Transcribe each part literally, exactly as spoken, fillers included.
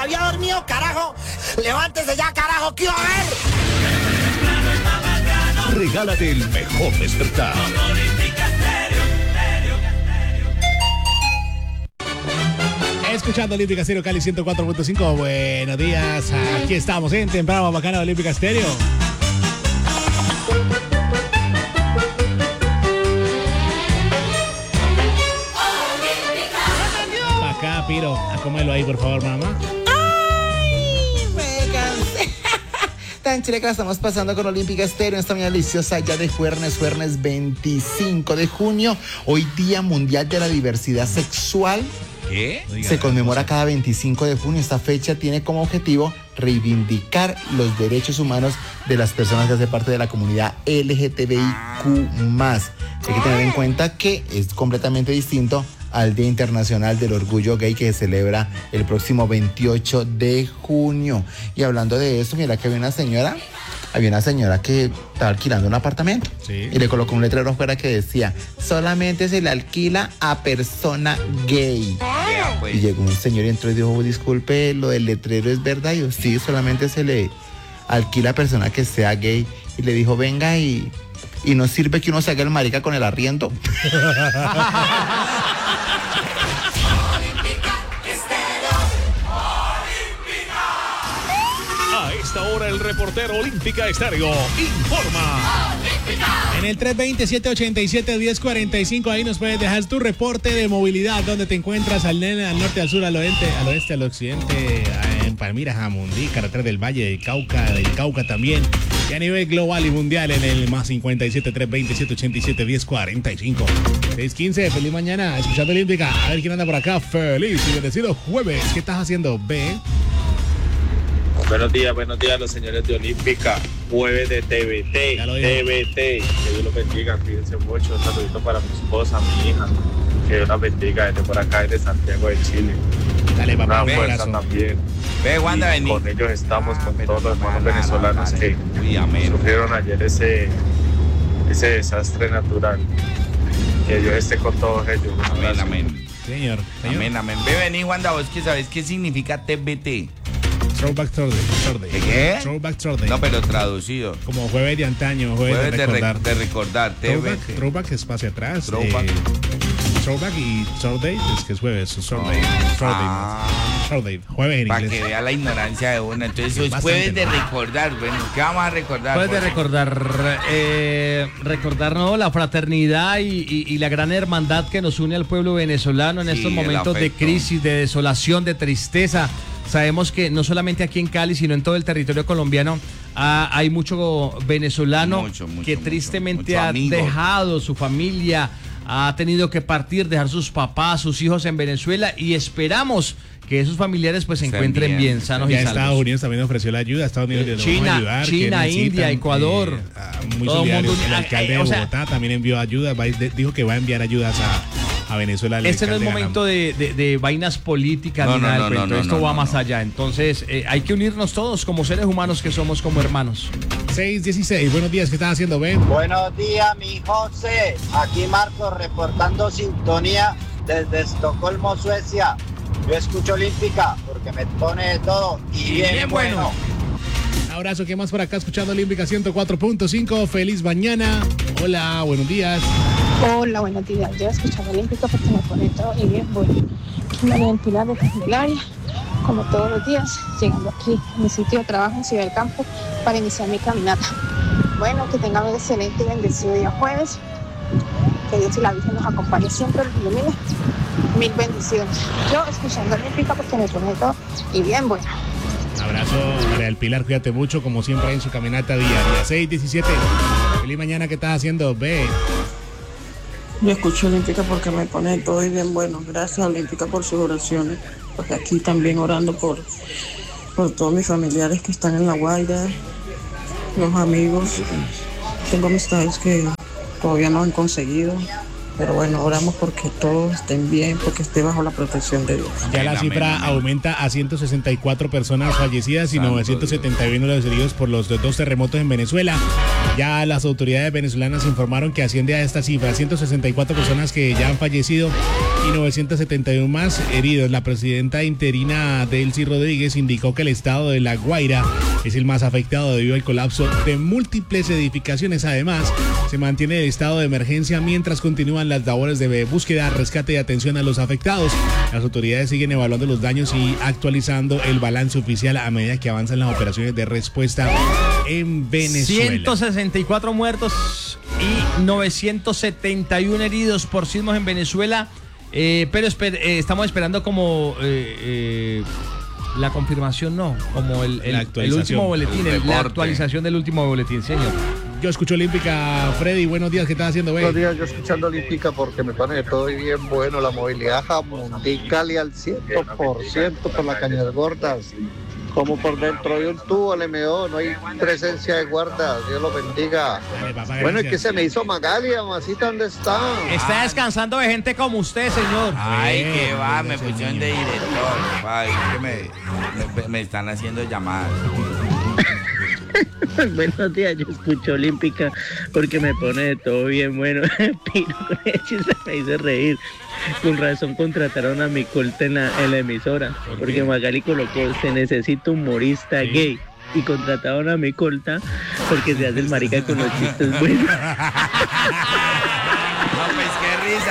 había dormido, carajo. Levántese ya, carajo, ¿qué iba a ver? Regálate el mejor despertar. Escuchando Olímpica Estéreo Cali ciento cuatro punto cinco. Buenos días. Aquí estamos en Temprano Bacana de Olímpica Estéreo. Acá, Piro, acómelo ahí, por favor, mamá. Ay, me cansé. Tan chile que la estamos pasando con Olímpica Estéreo esta mañana deliciosa ya de jueves, jueves veinticinco de junio. Hoy Día Mundial de la Diversidad Sexual. ¿Qué? Se conmemora cada veinticinco de junio. Esta fecha tiene como objetivo reivindicar los derechos humanos de las personas que hacen parte de la comunidad L G T B I Q más. Hay que tener en cuenta que es completamente distinto al Día Internacional del Orgullo Gay que se celebra el próximo veintiocho de junio. Y hablando de eso, mira que había una señora, había una señora que estaba alquilando un apartamento. Sí. Y le colocó un letrero afuera que decía, solamente se le alquila a persona gay. Yeah, pues. Y llegó un señor y entró y dijo, disculpe, lo del letrero es verdad. Y yo, sí, solamente se le alquila a persona que sea gay. Y le dijo, venga y, y no sirve que uno se haga el marica con el arriendo. A esta hora el reportero Olímpica Estéreo informa. En el tres dos cero, siete ocho siete, uno cero cuatro cinco, ahí nos puedes dejar tu reporte de movilidad, donde te encuentras al, al norte, al sur, al oeste, al oeste, al occidente, en Palmira, Jamundí, carretera del Valle, del Cauca, del Cauca también, y a nivel global y mundial en el más cincuenta y siete, tres dos cero, siete ocho siete, uno cero cuatro cinco. seis quince, feliz mañana, escuchando Olímpica, a ver quién anda por acá, feliz y bendecido jueves. ¿Qué estás haciendo, B? Buenos días, buenos días a los señores de Olímpica, jueves de T V T, T V T, que Dios los bendiga, cuídense mucho, un saludito para mi esposa, mi hija, que Dios las bendiga desde por acá, desde Santiago de Chile. Dale, papá, una un fuerza abrazo. también. Ve, Wanda, Y vení. con ellos estamos, con Ah, todos los hermanos pero, venezolanos no, que uy, amén. sufrieron ayer ese, ese desastre natural. Que Dios esté con todos ellos. Un Amén, abrazo. amén. Señor, señor. Amén, amén. Ve, vení, Wanda, vos que sabés qué significa T V T. Throwback Thursday. Thursday. ¿Qué, qué? Throwback Thursday. No, pero traducido. Como jueves de antaño, jueves, Jueves de de, re- recordar. de recordar, Throwback, T V T. throwback es hacia atrás. Throwback. eh, throwback y Thursday es que es jueves. Thursday. Thursday. Ah. Thursday. Jueves en Para inglés. que vea la ignorancia de una. Entonces, Es eso es bastante, jueves de ¿no? recordar. Bueno, ¿qué vamos a recordar? Puedes de Jorge? recordar, eh, recordar ¿no? la fraternidad y, y- y la gran hermandad que nos une al pueblo venezolano en Sí, estos el momentos de afecto. crisis, de desolación, de tristeza. Sabemos que no solamente aquí en Cali, sino en todo el territorio colombiano ah, hay mucho venezolano Mucho, mucho, que mucho, tristemente mucho ha amigo. dejado su familia, ha tenido que partir, dejar sus papás, sus hijos en Venezuela y esperamos que esos familiares pues se Estén encuentren bien, bien, estén sanos y Ya salvos. Estados Unidos también ofreció la ayuda. Estados Unidos le China, vamos a ayudar. China, que necesitan, India, Ecuador. eh, ah, muy Todo solidario. mundo- El ah, alcalde eh, de o sea, Bogotá también envió ayuda. va- de- Dijo que va a enviar ayudas a, a Venezuela. el Este no es alcalde momento Galán. de, de- de vainas políticas No, ni no, nada no, del no, cuento. no, Esto no, va no, más no. allá. Entonces, eh, hay que unirnos todos como seres humanos que somos como hermanos. seis dieciséis. Buenos días. ¿Qué estás haciendo, Ben? Buenos días, mi José. Aquí Marco reportando sintonía desde Estocolmo, Suecia. Yo escucho Olímpica porque me pone de todo y bien, bien bueno. bueno. Abrazo. ¿Qué más por acá? Escuchando Olímpica ciento cuatro punto cinco. Feliz mañana. Hola, buenos días. Hola, buenos días. Yo escuchando Olímpica porque me pone todo y bien bueno. Aquí María del Pilar de Candelaria, como todos los días, llegando aquí a mi sitio de trabajo en Ciudad del Campo para iniciar mi caminata. Bueno, que tengan un excelente y bendecido día jueves. Que Dios y la Virgen nos acompañe siempre, los ilumine. Mil bendiciones. Yo escuchando Olímpica porque me pone todo y bien bueno. Abrazo, María del Pilar. Cuídate mucho, como siempre, en su caminata diaria. seis diecisiete. Feliz mañana. ¿Qué estás haciendo, B? Yo escucho Olímpica porque me pone todo y bien bueno. Gracias a Olímpica por sus oraciones. Porque aquí también orando por, por todos mis familiares que están en La Guaira, los amigos. Tengo amistades que todavía no han conseguido. Pero bueno, oramos porque todos estén bien, porque esté bajo la protección de Dios. Ya la Amén, cifra amén. aumenta a ciento sesenta y cuatro personas fallecidas y Santo novecientos setenta y uno los heridos por los dos terremotos en Venezuela. Ya las autoridades venezolanas informaron que asciende a esta cifra, ciento sesenta y cuatro personas que ya han fallecido y novecientos setenta y uno más heridos. La presidenta interina Delcy Rodríguez indicó que el estado de La Guaira es el más afectado debido al colapso de múltiples edificaciones. Además, se mantiene el estado de emergencia mientras continúan las labores de búsqueda, rescate y atención a los afectados. Las autoridades siguen evaluando los daños y actualizando el balance oficial a medida que avanzan las operaciones de respuesta en Venezuela. ciento sesenta y cuatro muertos y novecientos setenta y uno heridos por sismos en Venezuela, eh, pero esper eh, estamos esperando como eh, eh, la confirmación, no, como el, el, el último boletín, el, la actualización del último boletín, señor. Yo escucho Olímpica, Freddy, buenos días, ¿qué estás haciendo, güey? Buenos días, yo escuchando Olímpica porque me pone todo bien bueno, la movilidad Jamundí Cali al cien por ciento por la Cañas Gordas, como por dentro hay un tubo L M O, no hay presencia de guardas, Dios lo bendiga. Dale, papá, bueno, ¿y qué se me hizo Magali, mamacita, dónde está? Está descansando de gente como usted, señor. Ay, que va, me pusieron de director. Ay, que me, me, me están haciendo llamadas. Buenos días, yo escucho Olímpica porque me pone de todo bien bueno. Pino con el chiste me hizo reír. Con razón contrataron a mi corte en la, en la emisora, porque Magali colocó, se necesita humorista ¿sí? gay. Y contrataron a mi corta porque se hace el marica con los chistes buenos. No, pues qué risa.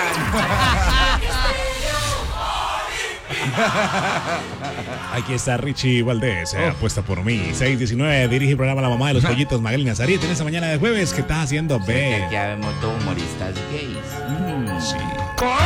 Aquí está Richie Valdés, eh, apuesta por mí. seis diecinueve, dirige el programa La Mamá de los Pollitos, Magali Nazaret. En esta mañana de jueves, ¿qué estás haciendo, ve? Ya vemos todos humoristas gays. Mm. Sí.